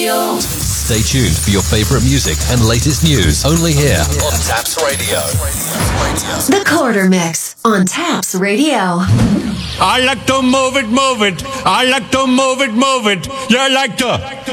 Stay tuned for your favorite music and latest news only here on Taps Radio. The Quarter Mix on Taps Radio. I like to move it, move it. I like to move it, move it. You like to